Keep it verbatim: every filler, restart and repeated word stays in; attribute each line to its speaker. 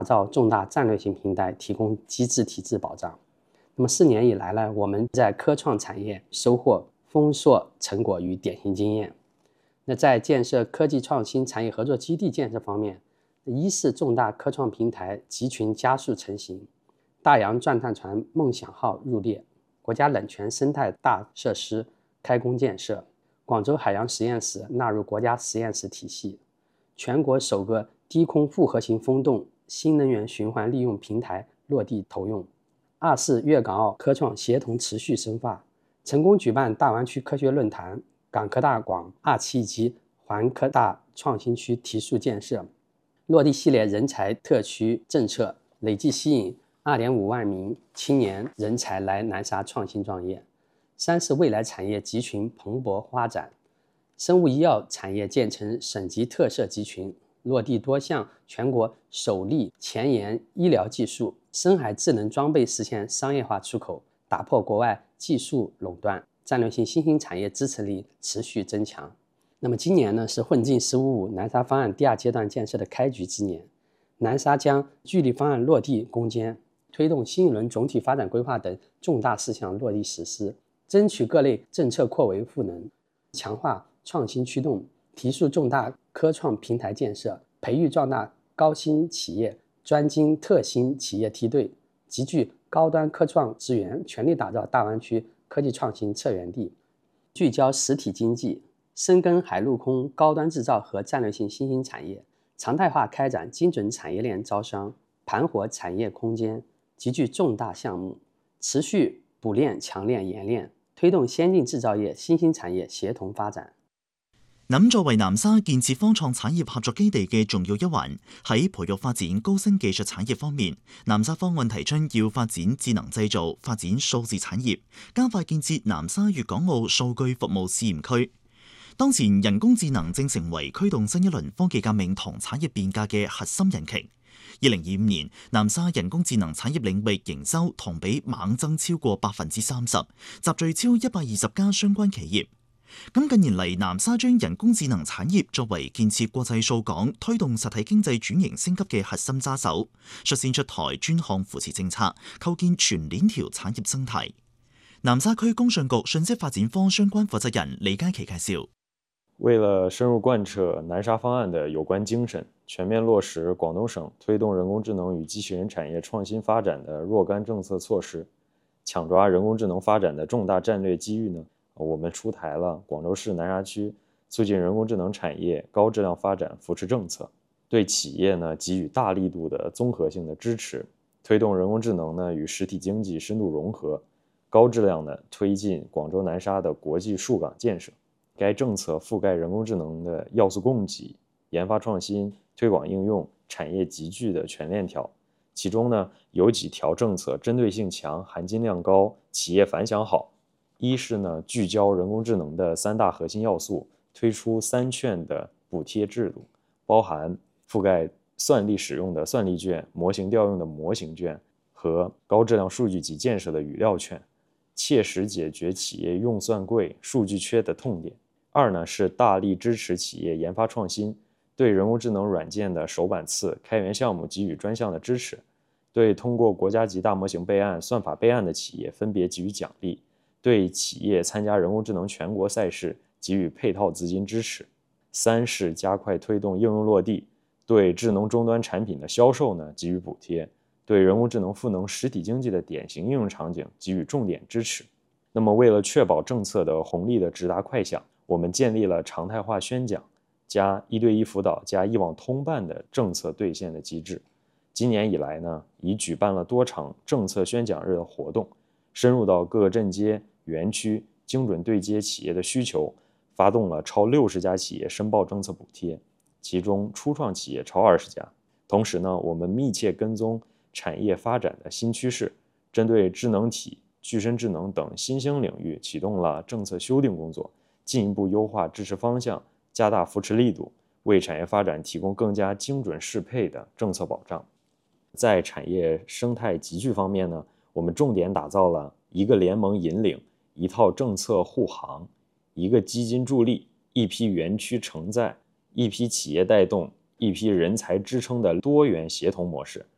Speaker 1: 造重大战略性平台提供机制体制保障。那么四年以来呢，我们在科创产业收获丰硕成果与典型经验。那在建设科技创新产业合作基地建设方面，一是重大科创平台集群加速成型，大洋钻探船梦想号入列，国家冷泉生态大设施开工建设，广州海洋实验室纳入国家实验室体系，全国首个低空复合型风洞新能源循环利用平台落地投用。二是粤港澳科创协同持续深化，成功举办大湾区科学论坛、港科大广二期以及环科大创新区提速建设，落地系列人才特区政策，累计吸引 二点五万名青年人才来南沙创新创业。三是未来产业集群蓬勃发展，生物医药产业建成省级特色集群，落地多项全国首例前沿医疗技术，深海智能装备实现商业化出口，打破国外技术垄断，战略性新兴产业支持力持续增强。那么今年呢，是混进十五五南沙方案第二阶段建设的开局之年，南沙将聚力方案落地攻坚，推动新一轮总体发展规划等重大事项落地实施，争取各类政策扩围赋能，强化创新驱动，提速重大科创平台建设，培育壮大高新企业、专精特新企业梯队，集聚高端科创资源，全力打造大湾区科技创新策源地，聚焦实体经济，深耕海陆空高端制造和战略性新兴产业，常态化开展精准产业链招商，盘活产业空间，集聚重大项目，持续补链强链演练，推動先進製造業、新興產業協同發展。
Speaker 2: 咁作為南沙建設科創產業合作基地嘅重要一環，喺培育發展高新技術產業方面，南沙方案提出要發展智能製造、發展數字產業，加快建設南沙粵港澳數據服務試驗區。當前人工智能正成為驅動新一輪科技革命同產業變革嘅核心引擎。二零二五年，南沙人工智能產業領域營收同比猛增超過百分之三十，集聚超一百二十家相關企業。咁近年嚟，南沙將人工智能產業作為建設國際數港、推動實體經濟轉型升級嘅核心揸手，率先出台專項扶持政策，構建全鏈條產業生態。南沙區工信局信息發展科相關負責人李佳琪介紹。
Speaker 3: 為了深入貫徹南沙方案的有關精神，全面落實廣東省推動人工智能與機器人產業創新發展的若干政策措施，搶抓人工智能發展的重大戰略機遇呢，我們出台了廣州市南沙區促進人工智能產業高質量發展扶持政策，對企業呢給予大力度的綜合性的支持，推動人工智能呢與實體經濟深度融合，高質量的推進廣州南沙的國際數港建設。該政策覆蓋人工智能的要素供給、研發創新、推廣應用、產業集聚的全鏈條。其中呢，有幾條政策針對性強、含金量高、企業反響好。一是呢，聚焦人工智能的三大核心要素，推出三券的補貼制度，包含覆蓋算力使用的算力券、模型調用的模型券和高質量數據集建設的語料券，切實解決企業用算貴、數據缺的痛點。二呢是大力支持企業研發創新，對人工智能軟件的首版次開源項目給予專項的支持，對通過國家級大模型備案、算法備案的企業分別給予獎勵，對企業參加人工智能全國賽事給予配套資金支持。三是加快推動應用落地，對智能終端產品的銷售呢給予補貼，對人工智能賦能實體經濟的典型應用場景給予重點支持。那麼為了確保政策的紅利的直達快響，我們建立了常態化宣講加一對一輔導加一網通辦的政策兌現的機制。今年以來呢，已舉辦了多場政策宣講日的活動，深入到各個鎮街、園區，精準對接企業的需求，發動了超六十家企業申報政策補貼，其中初創企業超二十家。同時呢，我們密切跟蹤產業發展的新趨勢，針對智能體、具身智能等新興領域啟動了政策修訂工作，進一步優化支持方向，加大扶持力度，為產業發展提供更加精準適配的政策保障。在產業生態集聚方面呢，我們重點打造了一個聯盟引領、一套政策護航、一個基金助力、一批園區承載、一批企業帶動、一批人才支撐的多元協同模式，